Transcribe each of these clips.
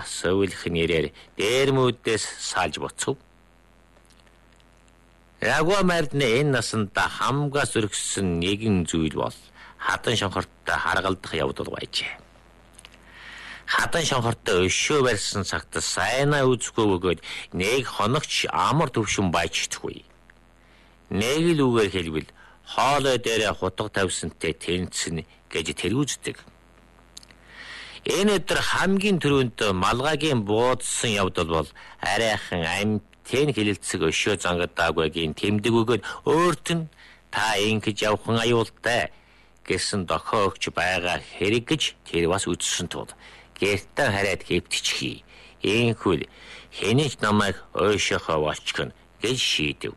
сөүлх нэрээр дээрмүүдээс салж буцав. Ягва мэрдний энэ насанда хамгаас өргөссөн нэгэн зүйл бол хатан шонхортой харгалдах явдал байжээ. Хатан шонхортой өшөө барьсан цагт сайнаа үзэхгүй бөгөөд нэг хоногч амар төвшин байжчихгүй. Нэг л үгээр хэлбэл хоолой дээрээ хутга тавьсантай тэнцэн гэж тэргүүздэг. Энэ өдөр хамгийн түрүүнд малгайгийн буудсан явдал бол арайхан амтэн хилэлцэг өшөө зангадаагүйгийн тэмдэг өгөөд өөрт нь та ингэж явхан аюултай гэсэн дохио өгч байгаа хэрэг гэж тэр бас үзсэн тул гэртээ хараад хэвтчихье. Ийхүүл хэнийг намайг ойшохоо болчихно гэж шийдэв.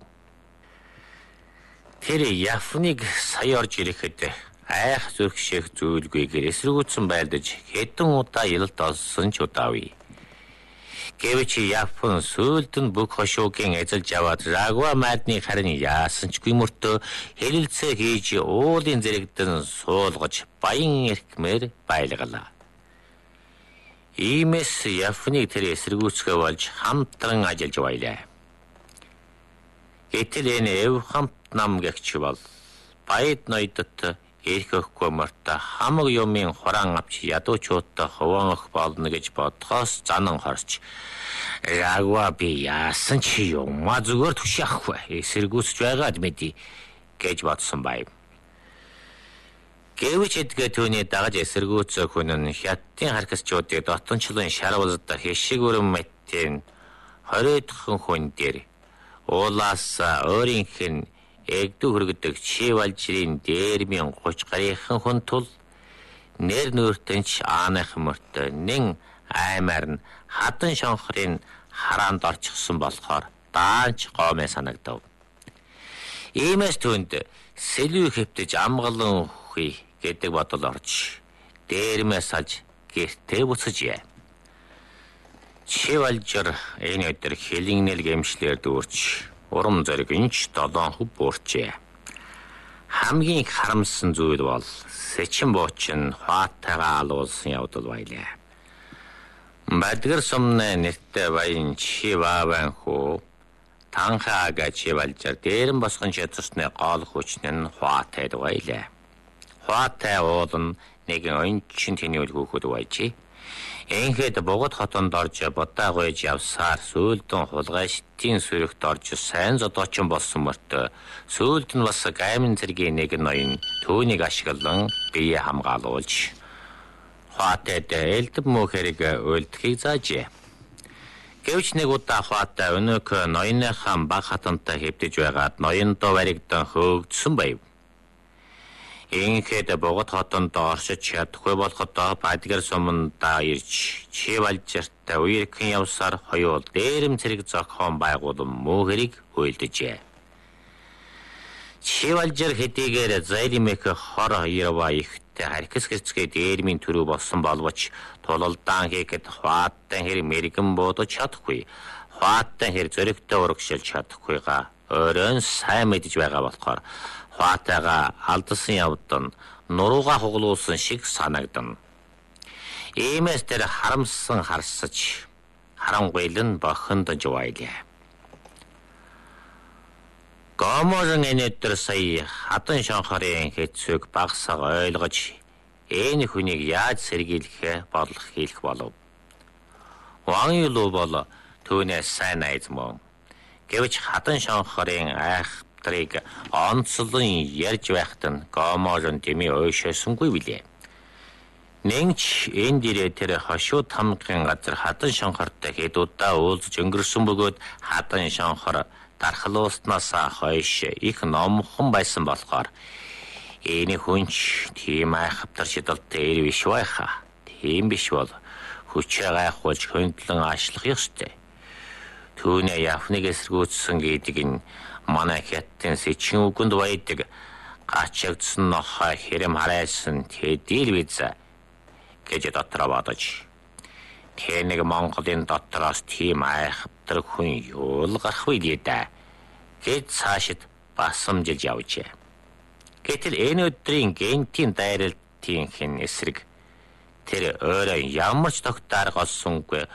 Тэр Яфныг сая орж ирэхэд айх зүрхших зүйлгүйгээр эсэргүүцэн байлдаж хэдэн удаа ялалт олсон ч удаагүй. Гэвч Яфн сүүлд нь бүх хошуугийн эзэлж аваад Рагва мадны харин яасан ч гүмөртөө хэлэлцээ хийж уулын зэрэгдэн суулгаж баян эрхмээр байлгалаа. Иймээс Яфныг тэр эсэргүүцгээ болж хамтран ажиллаж байлаа. Гэтэл энэ эв хамт нам гэгч бол баяд ноёдод эрх өгөхгүй мөртөө хамаг юмын хураан авч ядуучуудтай хуваах болно гэж бодхоос занан хорч Рагва би яасан ч юмаа зүгээр түшихгүй эсэргүүцж байгаад мэдий гэж бодсон байв. Гэвч эдгээ түүний дагаж эсэргүүцэх хүн нь хятадын харкасчуудыг дотончлон шарвалздаг хишиг өрөм мэттэн 20 хүн дээр уулаас өөрийнх нь эгдүү хүргэдэг чивалжрын дээрмийн 30 гарийнхан хүн тул нэр нүүртэнч aanах мөртөө нэн аймаар нь хатан шонхрын хараанд орчихсон болохоор даанч гомэ санагдав. Иймээс түнд сэлүү хэвтэж амгалан хүй гэдэг бодол орж дээрмээ салж гэртээ буцажээ. Чивалжр энэ өдөр хилэгнэл гэмшлэр дүүрч урам зоригч 7 хөв буурчээ. Хамгийн харамсан зүйл бол сэчин буучин хуатайгаа алуулсан явдал байлаа. Бадгар сумны нэртэй баян Чиваван хүү танхаага Чивалжар дээрэн босгон чадсны гол хүчин нь хуатайд байлаа. Хуатай уул нь нэгэн ончин тэнүүл хүүхэд байжээ. Энхэд богод хотонд орж бодаа гойж явсаар сүүлдэн хулгайштын сүрэгт орж сайн зодоочин болсон мөртөө сүүлд нь бас гаймын зэргийн нэг ноён түүнийг ашиглан бие хамгаалуулж хуатайд элдв мөх хэрэг үйлдэхийг заажээ. Гэвч нэг удаа хуатай өнөөх ноёныхаа баг хатантай хэвдэж байгаад ноёндоо баригдан хөөгдсөн байв. Энхэд богод хотонд оршиж чадахгүй болоход Бадгар сумдаа ирж Чивалжртай үерхэн явсаар хоёул дээрэм цэрэг зохион байгуулан муу хэрэг үйлдэжээ. Чивалжр хэдийгээр Зайримэх хор Ява ихтэй харкас гэрцгээ дээрмийн төрөв болсон боловч тулалдаан хийхэд хуаттай хэрэг мэрэгэн буудаж чадахгүй. Хуаттай хэрэг зөрөгтэй урагшилж чадахгүйга өөрөө сайн мэдж байгаа болохоор хуатайгаа алдсан явдан нурууга хуглуулсан шиг санагдана. Иймээс тэр харамсан харсаж харангуйлан бохондож байлаа. Гоморын энэ өдөр сая хатан шонхорын хэцүүг багсаг ойлгож энэ хүнийг яаж сэргийлэх болох хийх болов. Ван Юлу бол түүнээс сайн найз мөн. Гэвч хатан шонхорын айх трийг онцлон ярьж байхад нь Гоморын дэмий ойшоосонгүй билээ. Нэгч энэ дээрээ тэр хошууд хамгын газар хатан шонхортой хэд удаа уулзж өнгөрсөн бөгөөд хатан шонхор дархлуулснаас хойш их номхон байсан болохоор энэ хүнч тийм айхавтар шидэлтэй ир биш байха. Тийм биш бол хүчээ гайхуулж хөндлөн ашлах ёстой. Түүнээ Яфныг эсэргүүцсэн гэдэг нь манай хятадын сэчин үгэнд байдаг гачигдсан нохой хэрэм харайсан тэдил биз гэж дотроо бодож. Тэр нэг Монголын дотроос тийм айхавтар хүн юул гарах вэ даа гэж цаашид басамжилж явжээ. Гэтэл энэ өдрийн гентийн дайралтын хэн эсрэг тэр өөрөө ямар ч тогтооргоосонгүй